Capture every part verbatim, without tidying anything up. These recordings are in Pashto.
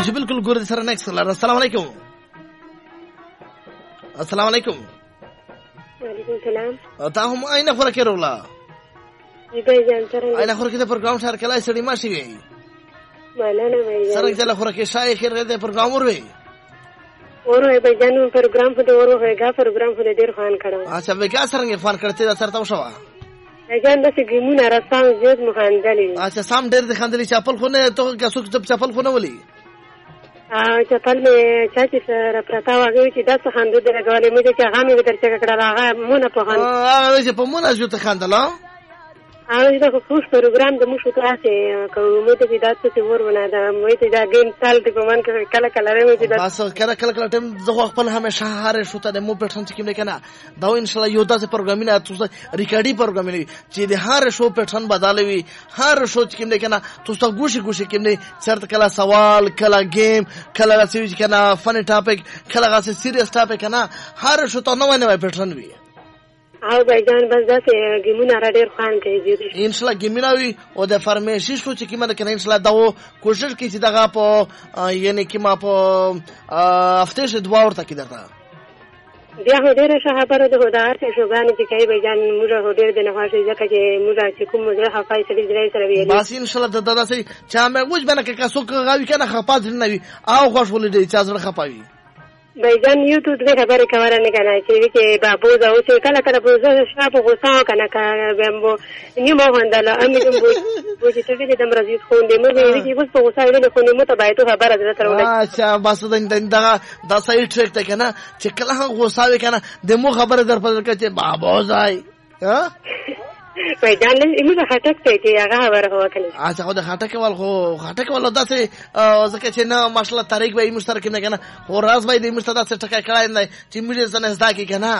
जी बिल्कुल गुरु sir next colour अस्सलाम वालेकुम अस्सलाम वालेकुम वालेकुम सलाम ता हम आइना खोरा के रोला जी भाई जान सर आइना खोरा के प्रोग्राम सर कला सड़ी माशी गई माना ना भाई सर चला खोरा के शाय खैर दे प्रोग्राम और वे और है भाई जान प्रोग्राम पे और होएगा प्रोग्राम पे देर खान खड़ा अच्छा वे क्या सर फोन करते सर तो शवा जान बस गिमुना रस्ता जोत मुखान दली अच्छा साम डेर दिखान दली चप्पल खोने तो क्या सुख जब चप्पल खोने वाली हां चप्पल में चाची सर प्रतावा गई थी दस खान दूध लगाले मुझे क्या हामी भीतर चका कड़ा रहा मुना पहन हां वैसे पमुना जो तखान दला हां ये तो खुश प्रोग्राम तो मुझे तो आसे को मुझे भी दात से और बना था मुझे जा गेम साल के मन के कला कला रे मुझे बस कला कला कला टाइम जो खपल हमेशा हारे शुता दे मु पेठन की ने केना दाव इंशाल्लाह योदा से प्रोग्राम ना तू रिकॉर्डी प्रोग्राम ने जे दे हारे शो पेठन बदलवी हारे शो की ने केना तू तो गुशी गुशी की ने शर्त कला सवाल कला गेम कला सीरीज केना फनी टॉपिक कला से सीरियस टॉपिक केना हारे शो तो नवा नवा पेठन भी आओ भाईजान बस जैसे गिमुना राडेर खान के जी इंशाल्लाह गिमुनावी ओ द फरमेशी शो چې کیمه کنه انشاءالله دا کوشش کی چې دغه په یعنی کیما په افتش دوا ورته کی دغه بیا هو ډیره خبره ده دا چې شوګان چې کوي भाईजान موږ هو ډیر د نوښت ځکه چې موږ چې کوم موږ حفاظ سره درې سره ویلي بس انشاءالله د دغه سي چا مې وځ بنه کې کاسو غاوي کنه خپاز نه وي او خوش ولې دي چې زړه خپاوي भाईजान یوټیوب دې خبره کوله نه کنه چې چې بابو دا او چې کله کله بوزه شاپ غوسه کنه کا بمبو نیمه وندله امې کوم بو چې ته دې دم راځي خو دې مې دې چې بس په غوسه دې خو نه مته باید خبره درته راوړل اچھا بس دا دا صحیح ټریک ته کنه چې کله غوسه وي کنه د مو خبره در پدې کې چې بابو ځای ها भाईजान موږ خټک ته چې هغه خبره وکړي اچھا خو د خټک ول خو خټک ول داسې ځکه چې نه ماشاءالله تاریخ به مشترک نه کنه خو راز به دې مشترک څه ټکای کړای نه چې موږ زنه زدا کی کنه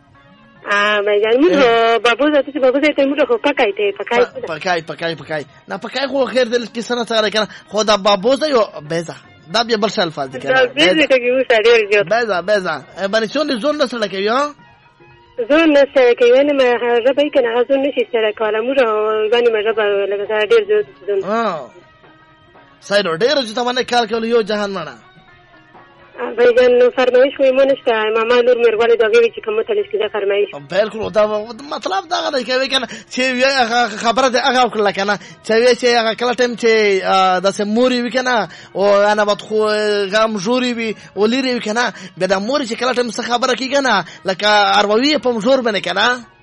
ا भाईजान موږ بابو زته چې بابو زته موږ خو پکای ته پکای پکای پکای پکای نه پکای خو خیر دل کې سره سره کنه خو دا بابو زه یو بیزا دا بیا بل څه الفاظ دي کنه بیزا ته یو سړی ورجو بیزا بیزا باندې څون زون سره کوي زون سره کوي نه ما ربې کنه زون نشي سره کوله موږ باندې ما ربې لکه ډېر زون ها سایډ ډېر چې تمنه کار کول یو جهان مانا भाईजान فرمایش کوي مونږه ماما نور مرغله دغه چې کومه تلش کې دا فرمایش بالکل دا مطلب دا غوډه کوي کنه چې خبره ده هغه کړل کنه چې چې هغه کله ټیم چې د سموري وکنه او انا بدخو غام جوري وي وليري وکنه د موري چې کله ټیم څه خبره کیږي لکه اروي په مجور باندې کنه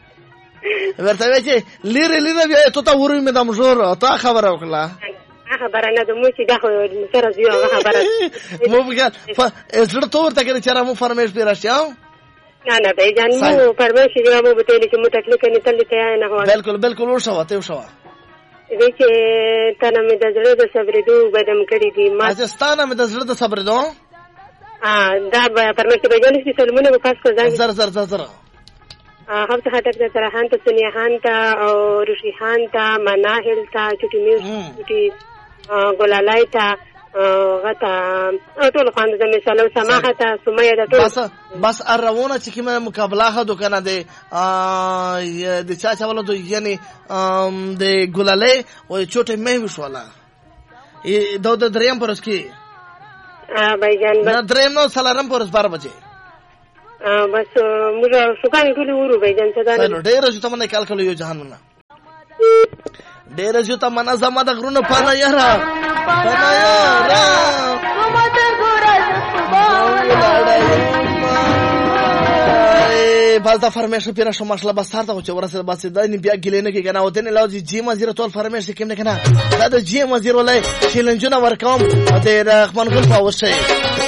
ورته وی چې ليري ليري بیا ته تا ورو مې د مجور ته خبره وکړه خبره نه د مو چې دا خو سره زیو خبره مو بګا زړه تور ته کې چې را مو فرمایش پیراشي او نه نه भाईजान مو فرمایش دی مو به تل چې مو تکلیف نه تل ته نه هو بالکل بالکل ورشوا ته ورشوا دې چې تنه مې د زړه د صبر دو بدم کړی دی ما راجستان مې د زړه د صبر دو ا دا فرمایش भाईजान چې سلمونه په پاس کو ځان زر زر زر زر هفته هټک د سرحان ته سنیحان ته او رشیحان ته مناهل ته چټي میوز چټي ګلالای ته غته ټول خواند د مثالو سماحه ته سمیه ده ټول بس بس اروونه چې کومه مقابله هدو کنه د د چا چا ولودو یعنی د ګلالای او چټي میوز ولا د د دریم پرس کې ا भाईजान نه دریم نو سلام پرس بار بجې بس موږ شوکان ټول ورو भाईजान صدا نه ډېر چې تمنه کال کله یو جهان نه ډېر چې تمنه زما د غرونو پانا یارا پانا یارا کومه د ګورز بالتا فرمایش پیرا شو ماشله بسار ته چې ورسره باسي د بیا ګلینه کې کنه او دنه لوځي جی مزیر ټول فرمایش کې نه کنه دا د جی مزیر ولای چیلنجونه ورکوم د رحمان ګل په وشه